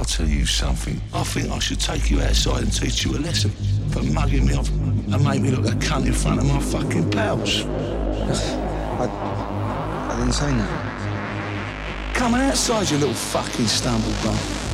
I'll tell you something. I think I should take you outside and teach you a lesson for mugging me off and make me look a cunt in front of my fucking pals. I didn't say nothing. Come on outside, you little fucking stumble bum.